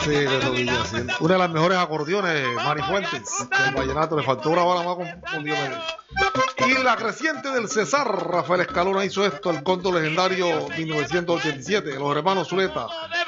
Sí, de Tobilla, sí. Una de las mejores acordeones, Mari Fuentes, del vallenato. Le faltó una bala más con Diomedes. Y la creciente del Cesar, Rafael Escalona hizo esto, el Cóndor Legendario 1987, los hermanos Zuleta.